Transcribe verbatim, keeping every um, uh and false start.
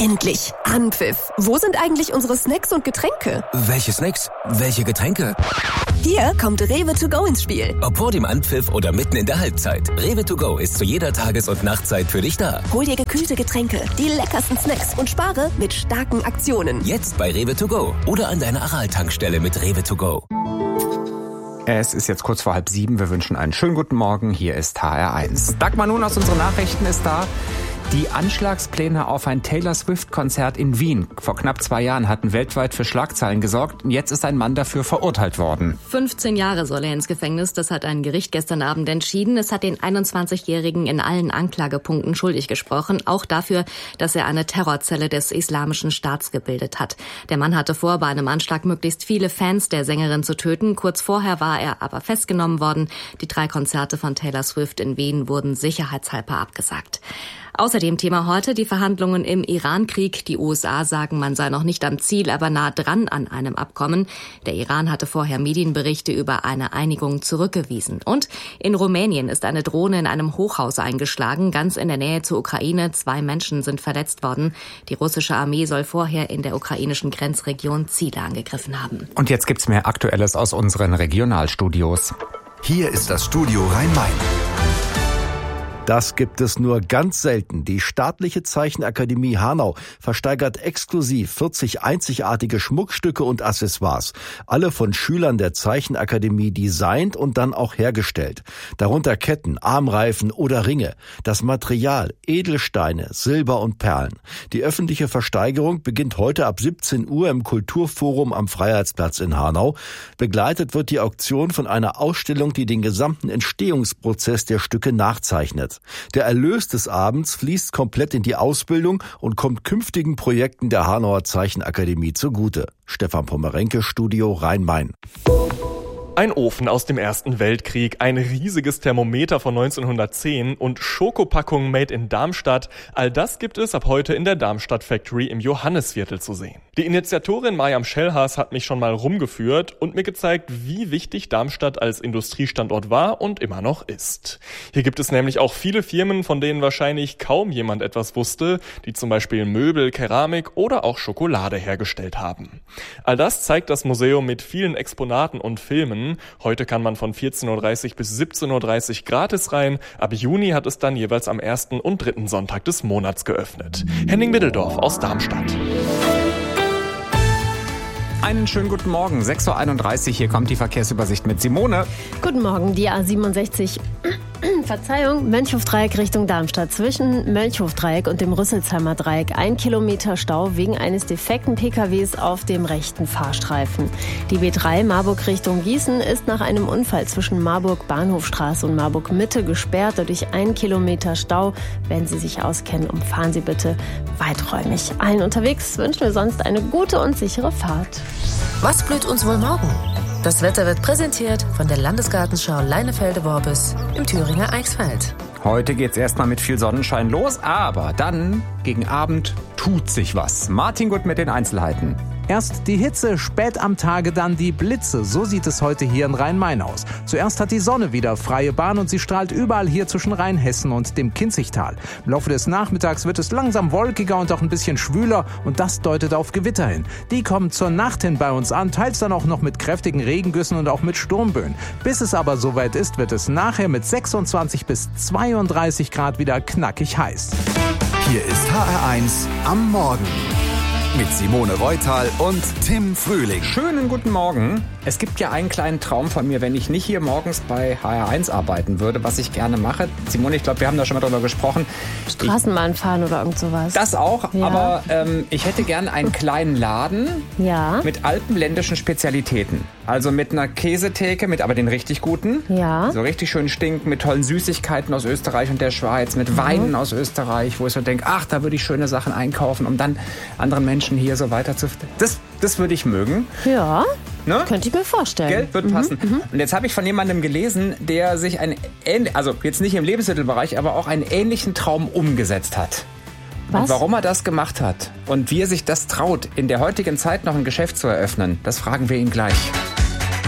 Endlich! Anpfiff! Wo sind eigentlich unsere Snacks und Getränke? Welche Snacks? Welche Getränke? Hier kommt Rewe to go ins Spiel. Ob vor dem Anpfiff oder mitten in der Halbzeit. Rewe to go ist zu jeder Tages- und Nachtzeit für dich da. Hol dir gekühlte Getränke, die leckersten Snacks und spare mit starken Aktionen. Jetzt bei Rewe to go oder an deiner Aral-Tankstelle mit Rewe to go. Es ist jetzt kurz vor halb sieben. Wir wünschen einen schönen guten Morgen. Hier ist H R eins. Dagmar Nun aus unseren Nachrichten ist da. Die Anschlagspläne auf ein Taylor Swift-Konzert in Wien vor knapp zwei Jahren hatten weltweit für Schlagzeilen gesorgt. Und jetzt ist ein Mann dafür verurteilt worden. fünfzehn Jahre soll er ins Gefängnis. Das hat ein Gericht gestern Abend entschieden. Es hat den einundzwanzigjährigen in allen Anklagepunkten schuldig gesprochen. Auch dafür, dass er eine Terrorzelle des Islamischen Staats gebildet hat. Der Mann hatte vor, bei einem Anschlag möglichst viele Fans der Sängerin zu töten. Kurz vorher war er aber festgenommen worden. Die drei Konzerte von Taylor Swift in Wien wurden sicherheitshalber abgesagt. Außerdem Thema heute die Verhandlungen im Iran-Krieg. Die U S A sagen, man sei noch nicht am Ziel, aber nah dran an einem Abkommen. Der Iran hatte vorher Medienberichte über eine Einigung zurückgewiesen. Und in Rumänien ist eine Drohne in einem Hochhaus eingeschlagen, ganz in der Nähe zur Ukraine. Zwei Menschen sind verletzt worden. Die russische Armee soll vorher in der ukrainischen Grenzregion Ziele angegriffen haben. Und jetzt gibt's mehr Aktuelles aus unseren Regionalstudios. Hier ist das Studio Rhein-Main. Das gibt es nur ganz selten. Die Staatliche Zeichenakademie Hanau versteigert exklusiv vierzig einzigartige Schmuckstücke und Accessoires. Alle von Schülern der Zeichenakademie designt und dann auch hergestellt. Darunter Ketten, Armreifen oder Ringe. Das Material, Edelsteine, Silber und Perlen. Die öffentliche Versteigerung beginnt heute ab siebzehn Uhr im Kulturforum am Freiheitsplatz in Hanau. Begleitet wird die Auktion von einer Ausstellung, die den gesamten Entstehungsprozess der Stücke nachzeichnet. Der Erlös des Abends fließt komplett in die Ausbildung und kommt künftigen Projekten der Hanauer Zeichenakademie zugute. Stefan Pommerenke, Studio Rhein-Main. Ein Ofen aus dem Ersten Weltkrieg, ein riesiges Thermometer von neunzehnhundertzehn und Schokopackungen made in Darmstadt. All das gibt es ab heute in der Darmstadt Factory im Johannisviertel zu sehen. Die Initiatorin Mariam Schellhaas hat mich schon mal rumgeführt und mir gezeigt, wie wichtig Darmstadt als Industriestandort war und immer noch ist. Hier gibt es nämlich auch viele Firmen, von denen wahrscheinlich kaum jemand etwas wusste, die zum Beispiel Möbel, Keramik oder auch Schokolade hergestellt haben. All das zeigt das Museum mit vielen Exponaten und Filmen. Heute kann man von vierzehn Uhr dreißig bis siebzehn Uhr dreißig gratis rein. Ab Juni hat es dann jeweils am ersten und dritten Sonntag des Monats geöffnet. Henning Middeldorf aus Darmstadt. Einen schönen guten Morgen, sechs Uhr einunddreißig, hier kommt die Verkehrsübersicht mit Simone. Guten Morgen, die A siebenundsechzig, Verzeihung, Mönchhofdreieck Richtung Darmstadt. Zwischen Mönchhofdreieck und dem Rüsselsheimer Dreieck ein Kilometer Stau wegen eines defekten P K Ws auf dem rechten Fahrstreifen. Die B drei Marburg Richtung Gießen ist nach einem Unfall zwischen Marburg Bahnhofstraße und Marburg Mitte gesperrt. Dadurch ein Kilometer Stau. Wenn Sie sich auskennen, umfahren Sie bitte weiträumig. Allen unterwegs wünschen wir sonst eine gute und sichere Fahrt. Was blüht uns wohl morgen? Das Wetter wird präsentiert von der Landesgartenschau Leinefelde-Worbis im Thüringer Eichsfeld. Heute geht's erstmal mit viel Sonnenschein los, aber dann gegen Abend tut sich was. Martin Gut mit den Einzelheiten. Erst die Hitze, spät am Tage dann die Blitze. So sieht es heute hier in Rhein-Main aus. Zuerst hat die Sonne wieder freie Bahn und sie strahlt überall hier zwischen Rheinhessen und dem Kinzigtal. Im Laufe des Nachmittags wird es langsam wolkiger und auch ein bisschen schwüler und das deutet auf Gewitter hin. Die kommen zur Nacht hin bei uns an, teils dann auch noch mit kräftigen Regengüssen und auch mit Sturmböen. Bis es aber soweit ist, wird es nachher mit sechsundzwanzig bis zweiunddreißig Grad wieder knackig heiß. Hier ist H R eins am Morgen. Mit Simone Reutal und Tim Frühling. Schönen guten Morgen. Es gibt ja einen kleinen Traum von mir, wenn ich nicht hier morgens bei H R eins arbeiten würde, was ich gerne mache. Simone, ich glaube, wir haben da schon mal drüber gesprochen. Straßenbahn fahren oder irgend sowas. Das auch, ja. Aber ähm, ich hätte gerne einen kleinen Laden ja. mit alpenländischen Spezialitäten. Also mit einer Käsetheke, mit aber den richtig guten. Ja. So richtig schön stinken, mit tollen Süßigkeiten aus Österreich und der Schweiz, mit mhm. Weinen aus Österreich, wo ich so denke, ach, da würde ich schöne Sachen einkaufen, um dann anderen Menschen hier so weiter zu... Das, das würde ich mögen. Ja, ne? Könnte ich mir vorstellen. Geld wird mhm, passen. Mhm. Und jetzt habe ich von jemandem gelesen, der sich ein ähn- also jetzt nicht im Lebensmittelbereich, aber auch einen ähnlichen Traum umgesetzt hat. Was? Und warum er das gemacht hat und wie er sich das traut, in der heutigen Zeit noch ein Geschäft zu eröffnen, das fragen wir ihn gleich.